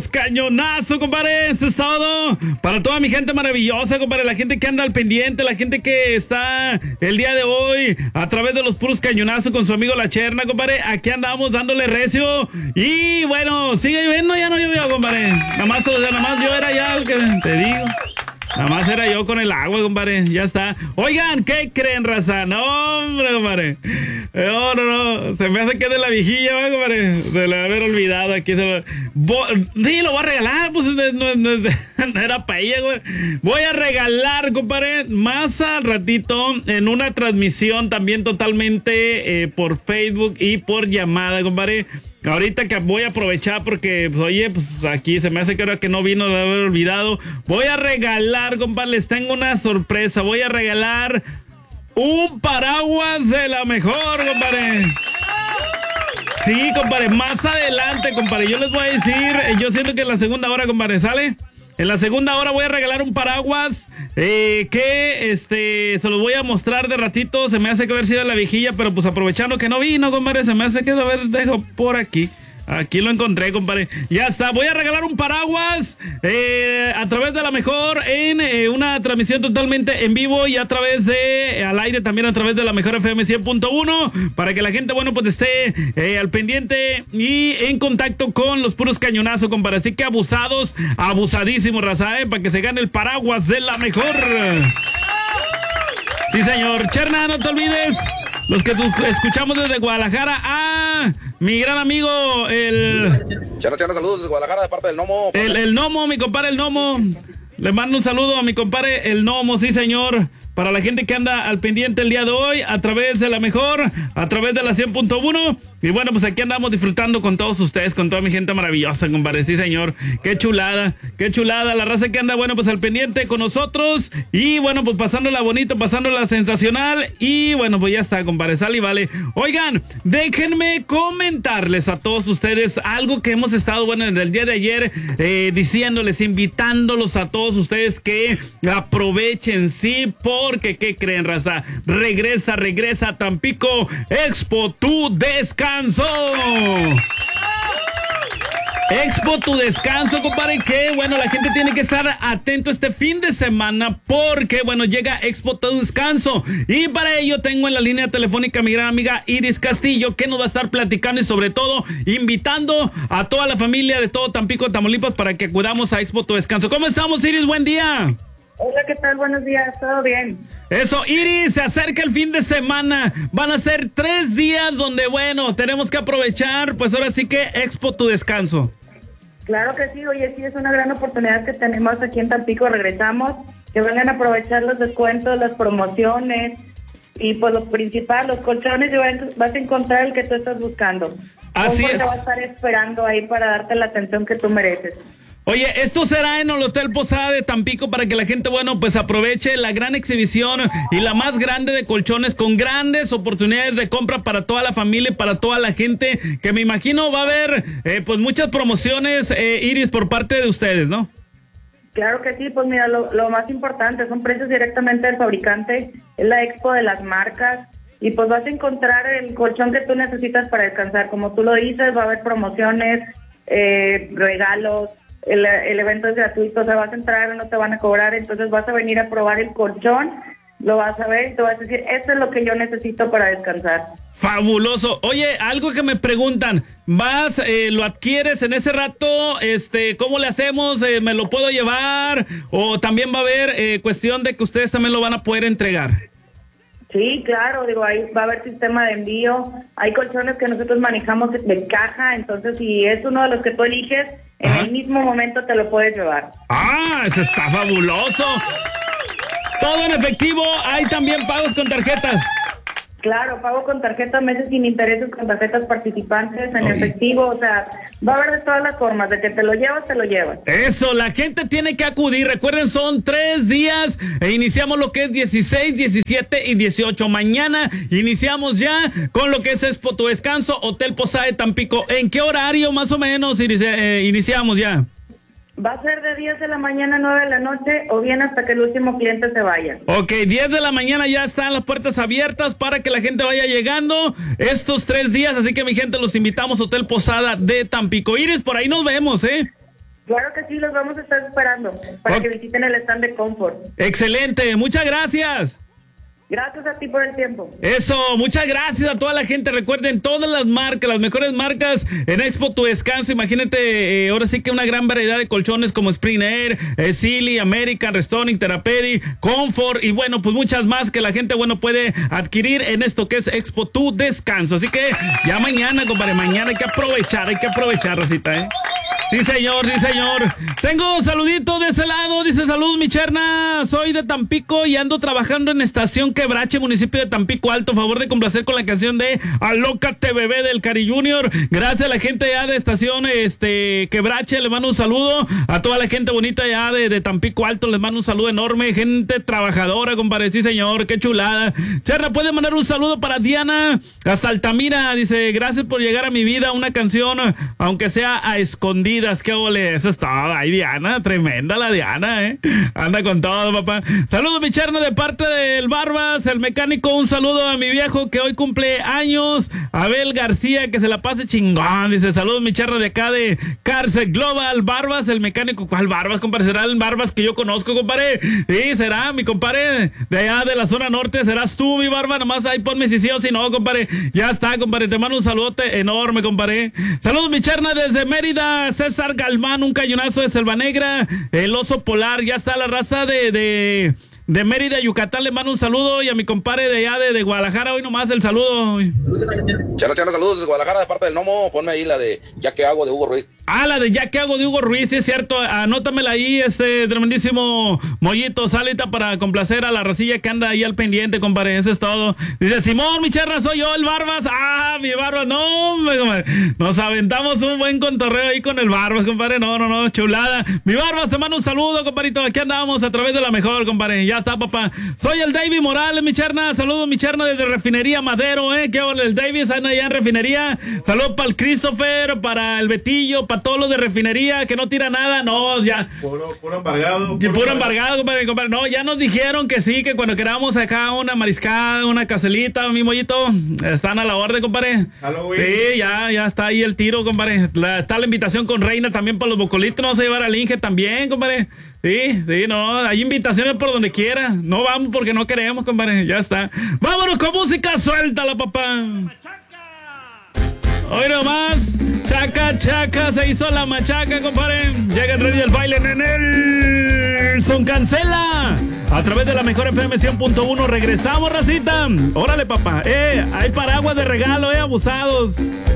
puros cañonazos, compadre. Eso es todo. Para toda mi gente maravillosa, compadre. La gente que anda al pendiente, la gente que está el día de hoy a través de los puros cañonazos con su amigo La Cherna, compadre. Aquí andamos dándole recio. Y bueno, sigue lloviendo, ya no llovió, compadre. Nada más yo era ya el que te digo. Nada más era yo con el agua, compadre. Ya está. Oigan, ¿qué creen, raza? No, hombre, compadre. No. Se me hace que es de la viejilla, compadre. De la haber olvidado aquí. Sí, lo voy a regalar. Pues no era para ella, güey. Voy a regalar, compadre, más al ratito en una transmisión también totalmente por Facebook y por llamada, compadre. Ahorita que voy a aprovechar porque, pues, oye, pues aquí se me hace que ahora que no vino de haber olvidado. Voy a regalar, compadre, les tengo una sorpresa. Voy a regalar un paraguas de la mejor, compadre. Sí, compadre, más adelante, compadre. Yo les voy a decir, yo siento que en la segunda hora, compadre, ¿sale? En la segunda hora voy a regalar un paraguas que se los voy a mostrar de ratito. Se me hace que haber sido la viejilla, pero pues aprovechando que no vino, compadre, se me hace que dejo por aquí. Aquí lo encontré, compadre. Ya está, voy a regalar un paraguas a través de la mejor en una transmisión totalmente en vivo y a través de al aire también a través de la mejor FM 100.1 para que la gente, bueno, pues esté al pendiente y en contacto con los puros cañonazos, compadre. Así que abusadísimos, raza, para que se gane el paraguas de la mejor. Sí, señor. Cherna, no te olvides. Los que escuchamos desde Guadalajara, mi gran amigo, Cherna, saludos desde Guadalajara de parte del Nomo. El Nomo, mi compadre, el Nomo. Le mando un saludo a mi compadre, el Nomo, sí, señor. Para la gente que anda al pendiente el día de hoy, a través de la mejor, a través de la 100.1. Y bueno, pues aquí andamos disfrutando con todos ustedes, con toda mi gente maravillosa, compadre. Sí, señor. Qué chulada, qué chulada. La raza que anda, bueno, pues al pendiente con nosotros. Y bueno, pues pasándola bonito, pasándola sensacional. Y bueno, pues ya está, compadre. Sale y vale. Oigan, déjenme comentarles a todos ustedes algo que hemos estado, bueno, en el día de ayer diciéndoles, invitándolos a todos ustedes que aprovechen, sí, porque, ¿qué creen, raza? Regresa a Tampico Expo Tu Descanso. Expo Tu Descanso, compadre, que bueno, la gente tiene que estar atento este fin de semana porque, bueno, llega Expo Tu Descanso y para ello tengo en la línea telefónica a mi gran amiga Iris Castillo, que nos va a estar platicando y sobre todo invitando a toda la familia de todo Tampico, Tamaulipas para que acudamos a Expo Tu Descanso. ¿Cómo estamos, Iris? Buen día. Hola, ¿qué tal? Buenos días, ¿todo bien? Eso, Iris, se acerca el fin de semana. Van a ser 3 días donde, bueno, tenemos que aprovechar, pues ahora sí que Expo Tu Descanso. Claro que sí, oye, sí, es una gran oportunidad que tenemos aquí en Tampico. Regresamos, que vengan a aprovechar los descuentos, las promociones y pues lo principal, los colchones, y vas a encontrar el que tú estás buscando. Así es. Te va a estar esperando ahí para darte la atención que tú mereces. Oye, esto será en el Hotel Posada de Tampico para que la gente, bueno, pues aproveche la gran exhibición y la más grande de colchones con grandes oportunidades de compra para toda la familia y para toda la gente, que me imagino va a haber pues muchas promociones, Iris, por parte de ustedes, ¿no? Claro que sí, pues mira, lo más importante son precios directamente del fabricante, es la expo de las marcas y pues vas a encontrar el colchón que tú necesitas para descansar. Como tú lo dices, va a haber promociones, regalos. El evento es gratuito, o sea, vas a entrar, no te van a cobrar, entonces vas a venir a probar el colchón, lo vas a ver y te vas a decir, esto es lo que yo necesito para descansar. Fabuloso. Oye, algo que me preguntan, vas, lo adquieres en ese rato, ¿cómo le hacemos? ¿Me lo puedo llevar? ¿O también va a haber cuestión de que ustedes también lo van a poder entregar? Sí, claro, digo, ahí va a haber sistema de envío, hay colchones que nosotros manejamos de caja, entonces si es uno de los que tú eliges, en el mismo momento te lo puedes llevar. ¡Ah, eso está fabuloso! Todo en efectivo, hay también pagos con tarjetas. Claro, pago con tarjetas, meses sin intereses, con tarjetas participantes, en efectivo, o sea, va a haber de todas las formas, de que te lo llevas, te lo llevas. Eso, la gente tiene que acudir, recuerden, son 3 días, e iniciamos lo que es 16, 17 y 18, mañana iniciamos ya con lo que es Expo Tu Descanso, Hotel Posada de Tampico. ¿En qué horario más o menos iniciamos ya? Va a ser de 10 de la mañana a 9 de la noche o bien hasta que el último cliente se vaya. Ok, 10 de la mañana ya están las puertas abiertas para que la gente vaya llegando estos 3 días. Así que mi gente, los invitamos a Hotel Posada de Tampico. Iris, por ahí nos vemos, ¿eh? Claro que sí, los vamos a estar esperando para que visiten el stand de Comfort. Excelente, muchas gracias. Gracias a ti por el tiempo. Eso, muchas gracias a toda la gente. Recuerden, todas las marcas, las mejores marcas en Expo Tu Descanso. Imagínate, ahora sí que una gran variedad de colchones como Spring Air, Silly, American, Restonic, Therapeutic, Comfort y bueno, pues muchas más que la gente, bueno, puede adquirir en esto que es Expo Tu Descanso. Así que ya mañana, compadre, mañana hay que aprovechar, Rosita, ¿eh? Sí, señor, sí, señor. Tengo un saludito de ese lado. Dice, salud, mi cherna. Soy de Tampico y ando trabajando en Estación Quebrache, municipio de Tampico Alto. Favor de complacer con la canción de Alócate, bebé, del Cari Junior. Gracias a la gente ya de Estación Quebrache. Les mando un saludo a toda la gente bonita ya de Tampico Alto. Les mando un saludo enorme. Gente trabajadora, compadre. Sí, señor. Qué chulada. Cherna, ¿puede mandar un saludo para Diana hasta Altamira? Dice, gracias por llegar a mi vida. Una canción, aunque sea a escondidas. ¿Qué ole? Eso es todo. Ay, Diana, tremenda la Diana, ¿eh? Anda con todo, papá. Saludos, mi cherna, de parte del Barbas, el mecánico. Un saludo a mi viejo que hoy cumple años. Abel García, que se la pase chingón. Dice, saludos, mi cherna, de acá de Cárcel Global. Barbas, el mecánico. ¿Cuál Barbas, compadre? ¿Será el Barbas que yo conozco, compadre? Sí, será, mi compadre, de allá de la zona norte. ¿Serás tú, mi Barba? Nomás ahí ponme si sí o si no, compadre. Ya está, compadre. Te mando un saludote enorme, compadre. Saludos, mi cherna, desde Mérida. César Galván, un cañonazo de Selva Negra, el oso polar, ya está la raza de Mérida, Yucatán. Le mando un saludo y a mi compadre de allá de Guadalajara, hoy nomás el saludo. Chana, saludos desde Guadalajara de parte del Nomo. Ponme ahí la de Ya que hago de Hugo Ruiz. Ah, la de Ya que hago de Hugo Ruiz, sí es cierto. Anótamela ahí, tremendísimo Mollito, salita para complacer a la racilla que anda ahí al pendiente, compadre. Eso es todo. Dice, Simón, mi cherra, soy yo, el Barbas. Ah, mi Barbas, no, compadre. Nos aventamos un buen contorreo ahí con el Barbas, compadre. No, chulada. Mi Barbas, te mando un saludo, compadrito. Aquí andamos a través de la mejor, compadre. Ya está, papá. Soy el David Morales, mi cherna. Saludos, mi cherna, desde Refinería Madero, ¿Qué onda, el David? Anda allá en Refinería. Saludos para el Christopher, para el Betillo, para todos los de Refinería, que no tira nada. No, ya. Puro embargado. Puro embargado, compadre. No, ya nos dijeron que sí, que cuando queramos acá una mariscada, una caselita, mi Mollito, están a la orden, compadre. Halloween. Sí, ya está ahí el tiro, compadre. Está la invitación con Reina también para los bocolitos. No se llevar al Inge también, compadre. Sí, no, hay invitaciones por donde quiera. No vamos porque no queremos, compadre. Ya está. Vámonos con música, suéltala, papá. Hoy nomás, chaca, se hizo la machaca, compadre. Llega el rey del baile en el Son Cancela. A través de la mejor FM 100.1. Regresamos, racita. Órale, papá. Hay paraguas de regalo, abusados.